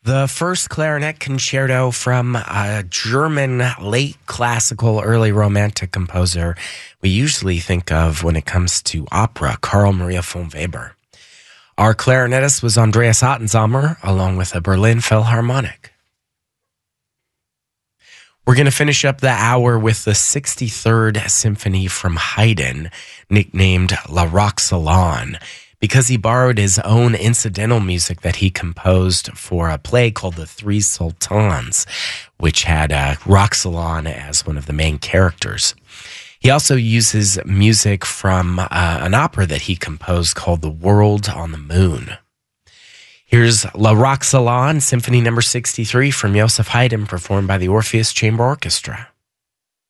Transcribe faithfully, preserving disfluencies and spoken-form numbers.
The first clarinet concerto from a German late classical, early romantic composer we usually think of when it comes to opera, Carl Maria von Weber. Our clarinetist was Andreas Ottensamer, along with a Berlin Philharmonic. We're going to finish up the hour with the sixty-third Symphony from Haydn, nicknamed La Roxelane, because he borrowed his own incidental music that he composed for a play called The Three Sultans, which had uh, Roxelane as one of the main characters. He also uses music from uh, an opera that he composed called The World on the Moon. Here's La Roxelane, Symphony number sixty-three from Joseph Haydn, performed by the Orpheus Chamber Orchestra.